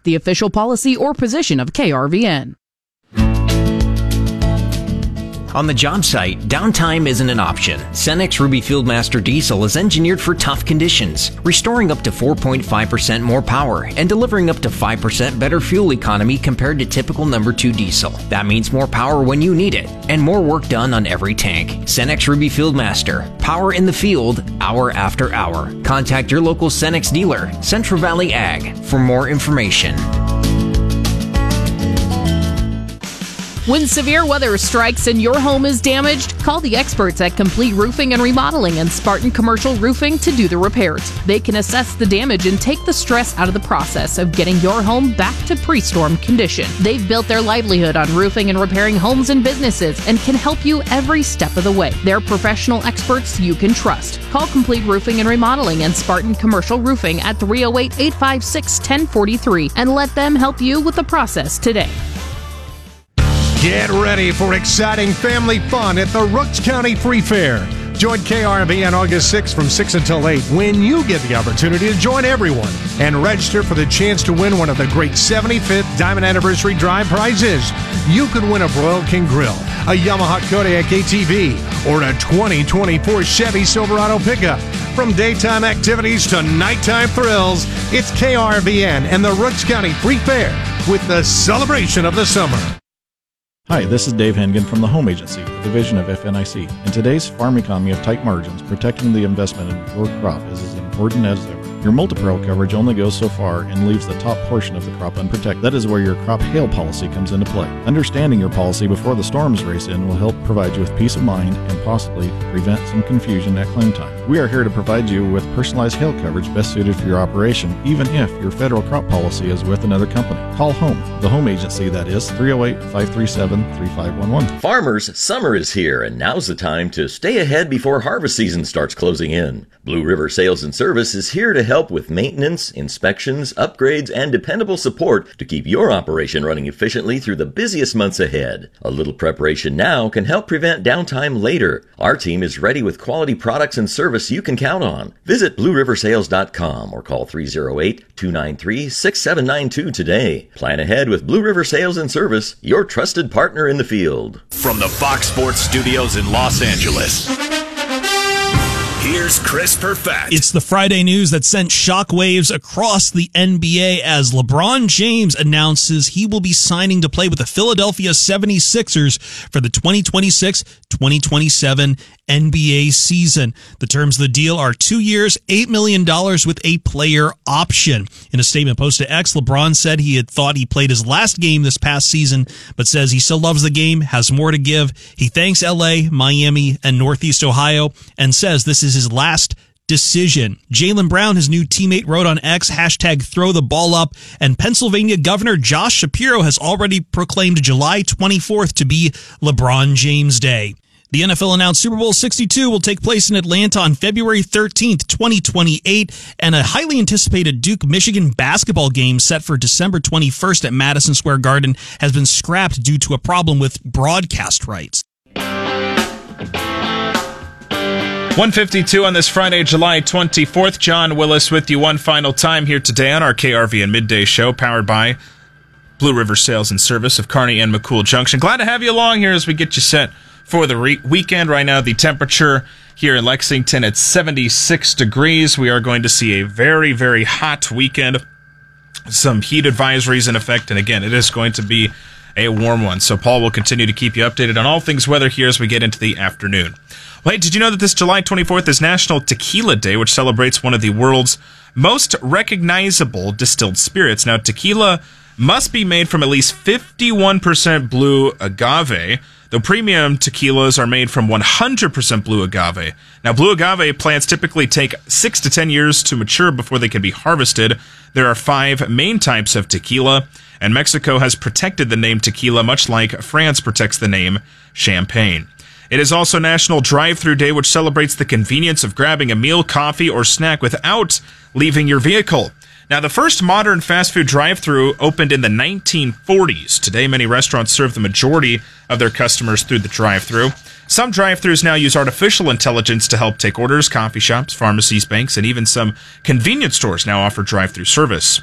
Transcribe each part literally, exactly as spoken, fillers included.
the official policy or position of K R V N. On the job site, downtime isn't an option. Cenex Ruby Fieldmaster Diesel is engineered for tough conditions, restoring up to four point five percent more power and delivering up to five percent better fuel economy compared to typical number two diesel. That means more power when you need it, and more work done on every tank. Cenex Ruby Fieldmaster. Power in the field, hour after hour. Contact your local Cenex dealer, Central Valley Ag, for more information. When severe weather strikes and your home is damaged, call the experts at Complete Roofing and Remodeling and Spartan Commercial Roofing to do the repairs. They can assess the damage and take the stress out of the process of getting your home back to pre-storm condition. They've built their livelihood on roofing and repairing homes and businesses and can help you every step of the way. They're professional experts you can trust. Call Complete Roofing and Remodeling and Spartan Commercial Roofing at three oh eight, eight five six, one oh four three and let them help you with the process today. Get ready for exciting family fun at the Rooks County Free Fair. Join K R V N August sixth from six until eight when you get the opportunity to join everyone and register for the chance to win one of the great seventy-fifth Diamond Anniversary Drive prizes. You could win a Broil King Grill, a Yamaha Kodiak A T V, or a twenty twenty-four Chevy Silverado pickup. From daytime activities to nighttime thrills, it's K R V N and the Rooks County Free Fair with the celebration of the summer. Hi, this is Dave Hengen from the Home Agency, a division of F N I C. In today's farm economy of tight margins, protecting the investment in your crop is as important as ever. Your multi-peril coverage only goes so far and leaves the top portion of the crop unprotected. That is where your crop hail policy comes into play. Understanding your policy before the storms race in will help provide you with peace of mind and possibly prevent some confusion at claim time. We are here to provide you with personalized hail coverage best suited for your operation, even if your federal crop policy is with another company. Call Home, the Home Agency, that is three oh eight, five three seven, three five one one. Farmers, summer is here, and now's the time to stay ahead before harvest season starts closing in. Blue River Sales and Service is here to help with maintenance, inspections, upgrades, and dependable support to keep your operation running efficiently through the busiest months ahead. A little preparation now can help prevent downtime later. Our team is ready with quality products and service you can count on. Visit blue river sales dot com or call three oh eight, two nine three, six seven nine two today. Plan ahead with Blue River Sales and Service, your trusted partner in the field. From the Fox Sports Studios in Los Angeles, here's Chris Perfett. It's the Friday news that sent shockwaves across the N B A as LeBron James announces he will be signing to play with the Philadelphia seventy-sixers for the twenty twenty-six twenty twenty-seven N B A season. The terms of the deal are two years, eight million dollars with a player option. In a statement posted to X, LeBron said he had thought he played his last game this past season, but says he still loves the game, has more to give. He thanks L A, Miami, and Northeast Ohio, and says this is his last decision. Jaylen Brown, his new teammate, wrote on X, hashtag throw the ball up, and Pennsylvania Governor Josh Shapiro has already proclaimed July twenty-fourth to be LeBron James Day. The N F L announced Super Bowl sixty-two will take place in Atlanta on February thirteenth, twenty twenty-eight, and a highly anticipated Duke-Michigan basketball game set for December twenty-first at Madison Square Garden has been scrapped due to a problem with broadcast rights. one fifty-two on this Friday, July twenty-fourth. John Willis with you one final time here today on our K R V N Midday Show, powered by Blue River Sales and Service of Kearney and McCool Junction. Glad to have you along here as we get you set for the re- weekend. Right now, the temperature here in Lexington at seventy-six degrees. We are going to see a very, very hot weekend. Some heat advisories in effect, and again, it is going to be a warm one. So Paul will continue to keep you updated on all things weather here as we get into the afternoon. Well, hey, did you know that this July twenty-fourth is National Tequila Day, which celebrates one of the world's most recognizable distilled spirits? Now, tequila must be made from at least fifty-one percent blue agave, though premium tequilas are made from one hundred percent blue agave. Now, blue agave plants typically take six to ten years to mature before they can be harvested. There are five main types of tequila, and Mexico has protected the name tequila much like France protects the name champagne. It is also National Drive-Thru Day, which celebrates the convenience of grabbing a meal, coffee, or snack without leaving your vehicle. Now, the first modern fast food drive-thru opened in the nineteen forties. Today, many restaurants serve the majority of their customers through the drive-thru. Some drive-thrus now use artificial intelligence to help take orders. Coffee shops, pharmacies, banks, and even some convenience stores now offer drive-thru service.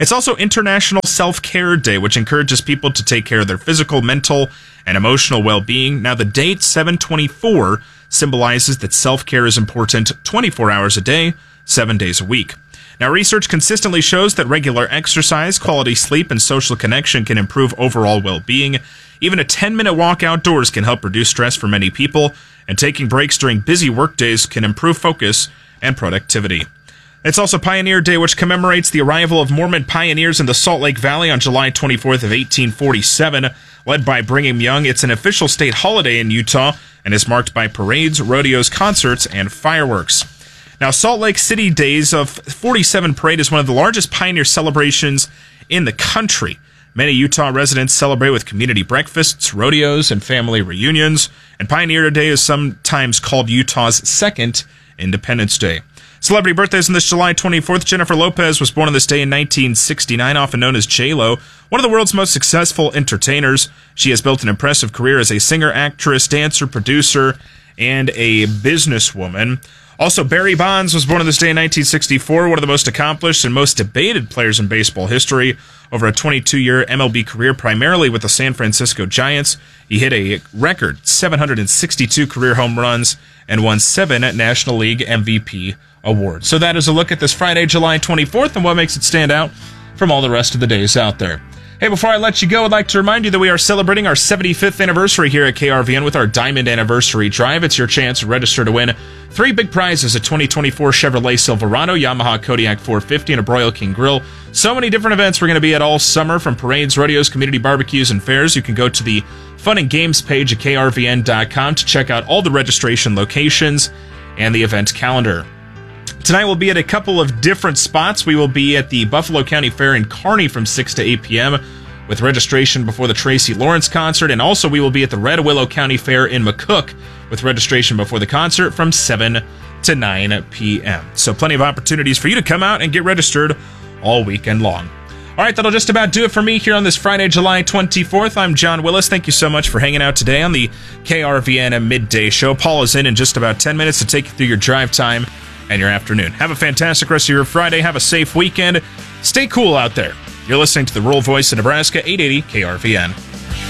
It's also International Self-Care Day, which encourages people to take care of their physical, mental, and emotional well-being. Now, the date, seven twenty-four, symbolizes that self-care is important twenty-four hours a day, seven days a week. Now, research consistently shows that regular exercise, quality sleep, and social connection can improve overall well-being. Even a ten-minute walk outdoors can help reduce stress for many people, and taking breaks during busy workdays can improve focus and productivity. It's also Pioneer Day, which commemorates the arrival of Mormon pioneers in the Salt Lake Valley on July twenty-fourth of eighteen forty-seven. Led by Brigham Young, it's an official state holiday in Utah and is marked by parades, rodeos, concerts, and fireworks. Now, Salt Lake City Days of forty-seven Parade is one of the largest pioneer celebrations in the country. Many Utah residents celebrate with community breakfasts, rodeos, and family reunions. And Pioneer Day is sometimes called Utah's second Independence Day. Celebrity birthdays on this July twenty-fourth. Jennifer Lopez was born on this day in nineteen sixty-nine, often known as J-Lo, one of the world's most successful entertainers. She has built an impressive career as a singer, actress, dancer, producer, and a businesswoman. Also, Barry Bonds was born on this day in nineteen sixty-four, one of the most accomplished and most debated players in baseball history. Over a twenty-two-year M L B career, primarily with the San Francisco Giants, he hit a record seven hundred sixty-two career home runs and won seven National League M V P awards. So that is a look at this Friday, July twenty-fourth, and what makes it stand out from all the rest of the days out there. Hey, before I let you go, I'd like to remind you that we are celebrating our seventy-fifth anniversary here at K R V N with our Diamond Anniversary Drive. It's your chance to register to win three big prizes: a twenty twenty-four Chevrolet Silverado, Yamaha Kodiak four fifty, and a Broil King Grill. So many different events we're going to be at all summer, from parades, rodeos, community barbecues, and fairs. You can go to the Fun and Games page at K R V N dot com to check out all the registration locations and the event calendar. Tonight we'll be at a couple of different spots. We will be at the Buffalo County Fair in Kearney from six to eight p.m. with registration before the Tracy Lawrence concert, and also we will be at the Red Willow County Fair in McCook with registration before the concert from seven to nine p.m. So plenty of opportunities for you to come out and get registered all weekend long. All right, that'll just about do it for me here on this Friday, July twenty-fourth. I'm John Willis. Thank you so much for hanging out today on the K R V N Midday Show. Paul is in in just about ten minutes to take you through your drive time and your afternoon. Have a fantastic rest of your Friday. Have a safe weekend. Stay cool out there. You're listening to the Rural Voice of Nebraska, eight eighty K R V N.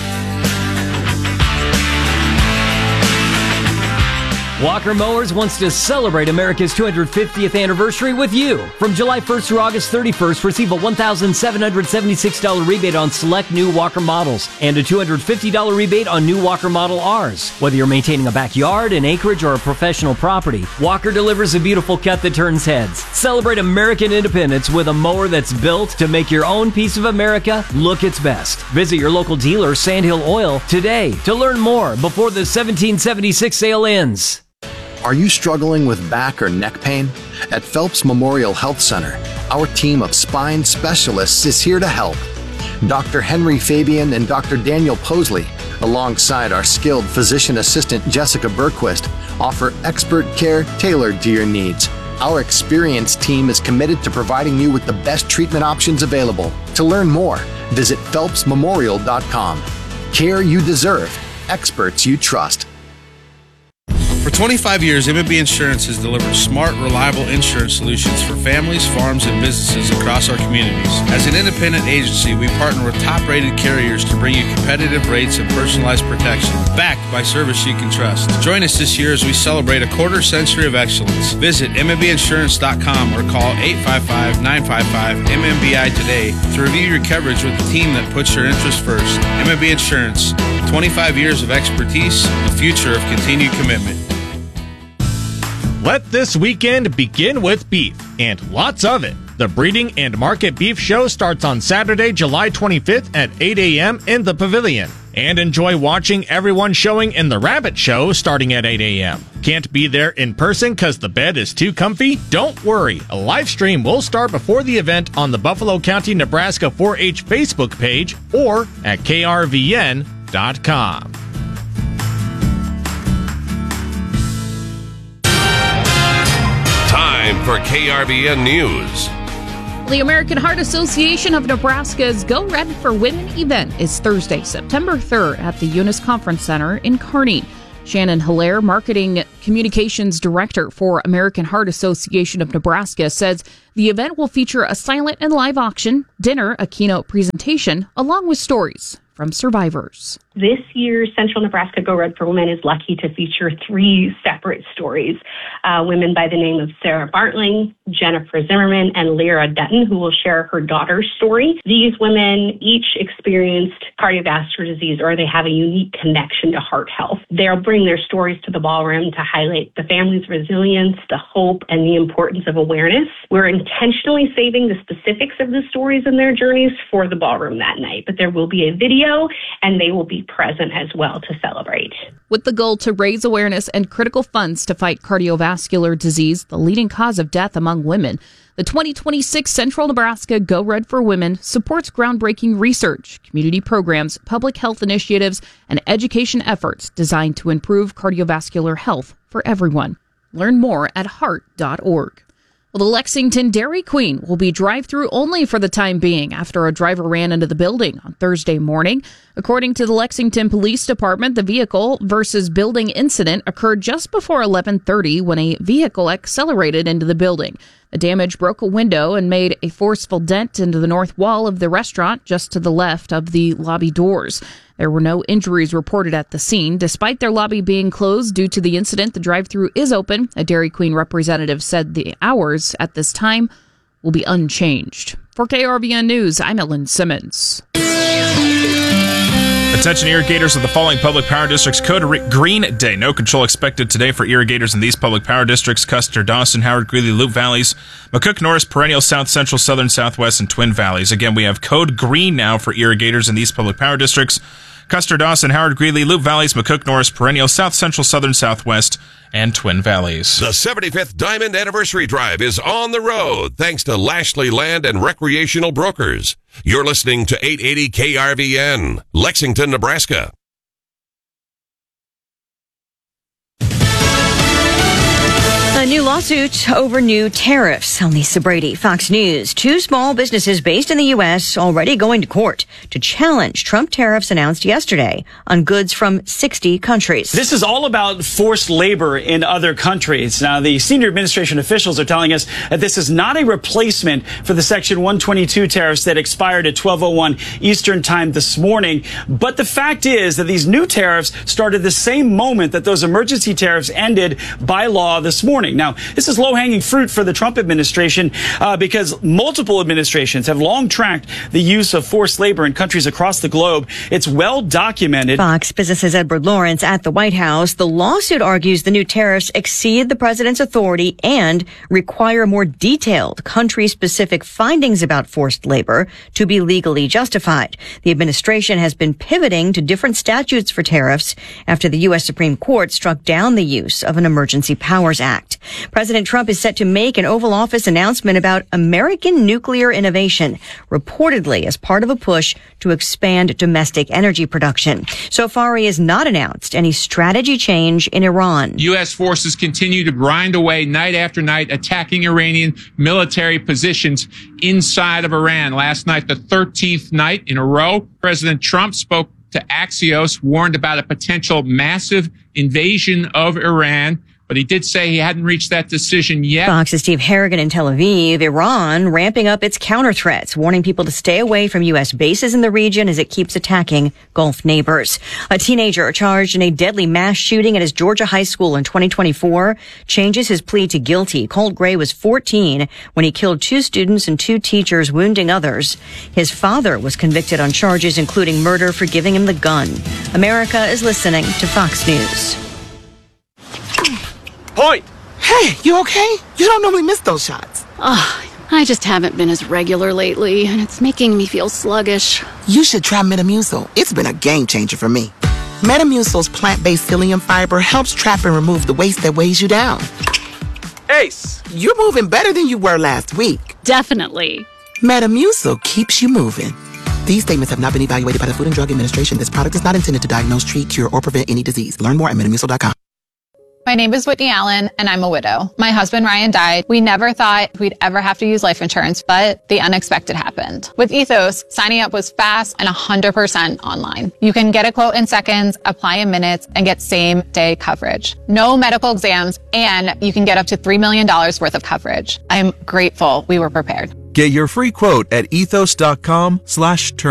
Walker Mowers wants to celebrate America's two hundred fiftieth anniversary with you. From July first through August thirty-first, receive a one thousand seven hundred seventy-six dollars rebate on select new Walker models and a two hundred fifty dollars rebate on new Walker Model Rs. Whether you're maintaining a backyard, an acreage, or a professional property, Walker delivers a beautiful cut that turns heads. Celebrate American independence with a mower that's built to make your own piece of America look its best. Visit your local dealer, Sandhill Oil, today to learn more before the seventeen seventy-six sale ends. Are you struggling with back or neck pain? At Phelps Memorial Health Center, our team of spine specialists is here to help. Doctor Henry Fabian and Doctor Daniel Posley, alongside our skilled physician assistant Jessica Berquist, offer expert care tailored to your needs. Our experienced team is committed to providing you with the best treatment options available. To learn more, visit phelps memorial dot com. Care you deserve, experts you trust. For twenty-five years, M and B Insurance has delivered smart, reliable insurance solutions for families, farms, and businesses across our communities. As an independent agency, we partner with top-rated carriers to bring you competitive rates and personalized protection, backed by service you can trust. Join us this year as we celebrate a quarter century of excellence. Visit m m b insurance dot com or call eight five five, nine five five, M M B I today to review your coverage with the team that puts your interests first. M and B Insurance, twenty-five years of expertise, a future of continued commitment. Let this weekend begin with beef, and lots of it. The Breeding and Market Beef Show starts on Saturday, July twenty-fifth at eight a.m. in the Pavilion. And enjoy watching everyone showing in the Rabbit Show starting at eight a.m. Can't be there in person because the bed is too comfy? Don't worry. A live stream will start before the event on the Buffalo County, Nebraska four H Facebook page or at K R V N dot com. Time for K R V N News. The American Heart Association of Nebraska's Go Red for Women event is Thursday, September third at the Eunice Conference Center in Kearney. Shannon Hilaire, Marketing Communications Director for American Heart Association of Nebraska, says the event will feature a silent and live auction, dinner, a keynote presentation, along with stories from survivors. This year's Central Nebraska Go Red for Women is lucky to feature three separate stories. Uh, women by the name of Sarah Bartling, Jennifer Zimmerman, and Lyra Dutton, who will share her daughter's story. These women each experienced cardiovascular disease, or they have a unique connection to heart health. They'll bring their stories to the ballroom to highlight the family's resilience, the hope, and the importance of awareness. We're intentionally saving the specifics of the stories and their journeys for the ballroom that night, but there will be a video, and they will be present as well to celebrate. With the goal to raise awareness and critical funds to fight cardiovascular disease, the leading cause of death among women, the twenty twenty-six Central Nebraska Go Red for Women supports groundbreaking research, community programs, public health initiatives, and education efforts designed to improve cardiovascular health for everyone. Learn more at heart dot org. Well, the Lexington Dairy Queen will be drive-through only for the time being after a driver ran into the building on Thursday morning. According to the Lexington Police Department, the vehicle versus building incident occurred just before eleven thirty when a vehicle accelerated into the building. The damage broke a window and made a forceful dent into the north wall of the restaurant just to the left of the lobby doors. There were no injuries reported at the scene. Despite their lobby being closed due to the incident, the drive-thru is open. A Dairy Queen representative said the hours at this time will be unchanged. For K R V N News, I'm Ellen Simmons. Attention irrigators of the following public power districts. Code Green Day. No control expected today for irrigators in these public power districts: Custer, Dawson, Howard, Greeley, Loup Valleys, McCook, Norris, Perennial, South Central, Southern, Southwest, and Twin Valleys. Again, we have Code Green now for irrigators in these public power districts: Custer, Dawson, Howard, Greeley, Loup Valleys, McCook, Norris, Perennial, South Central, Southern, Southwest, and Twin Valleys. The seventy-fifth Diamond Anniversary Drive is on the road thanks to Lashley Land and Recreational Brokers. You're listening to eight eighty K R V N, Lexington, Nebraska. A new lawsuit over new tariffs. I'm Lisa Brady, Fox News. Two small businesses based in the U S already going to court to challenge Trump tariffs announced yesterday on goods from sixty countries. This is all about forced labor in other countries. Now, the senior administration officials are telling us that this is not a replacement for the Section one twenty-two tariffs that expired at twelve oh one Eastern Time this morning. But the fact is that these new tariffs started the same moment that those emergency tariffs ended by law this morning. Now, this is low-hanging fruit for the Trump administration uh, because multiple administrations have long tracked the use of forced labor in countries across the globe. It's well documented. Fox Business's Edward Lawrence at the White House. The lawsuit argues the new tariffs exceed the president's authority and require more detailed country-specific findings about forced labor to be legally justified. The administration has been pivoting to different statutes for tariffs after the U S Supreme Court struck down the use of an Emergency Powers Act. President Trump is set to make an Oval Office announcement about American nuclear innovation, reportedly as part of a push to expand domestic energy production. So far, he has not announced any strategy change in Iran. U S forces continue to grind away night after night, attacking Iranian military positions inside of Iran. Last night, the thirteenth night in a row, President Trump spoke to Axios, warned about a potential massive invasion of Iran. But he did say he hadn't reached that decision yet. Fox's Steve Harrigan in Tel Aviv. Iran ramping up its counter threats, warning people to stay away from U S bases in the region as it keeps attacking Gulf neighbors. A teenager charged in a deadly mass shooting at his Georgia high school in twenty twenty-four changes his plea to guilty. Colt Gray was fourteen when he killed two students and two teachers, wounding others. His father was convicted on charges including murder for giving him the gun. America is listening to Fox News. Point! Hey, you okay? You don't normally miss those shots. Oh, I just haven't been as regular lately, and it's making me feel sluggish. You should try Metamucil. It's been a game changer for me. Metamucil's plant-based psyllium fiber helps trap and remove the waste that weighs you down. Ace! You're moving better than you were last week. Definitely. Metamucil keeps you moving. These statements have not been evaluated by the Food and Drug Administration. This product is not intended to diagnose, treat, cure, or prevent any disease. Learn more at Metamucil dot com. My name is Whitney Allen, and I'm a widow. My husband, Ryan, died. We never thought we'd ever have to use life insurance, but the unexpected happened. With Ethos, signing up was fast and one hundred percent online. You can get a quote in seconds, apply in minutes, and get same-day coverage. No medical exams, and you can get up to three million dollars worth of coverage. I'm grateful we were prepared. Get your free quote at ethos.com slash term.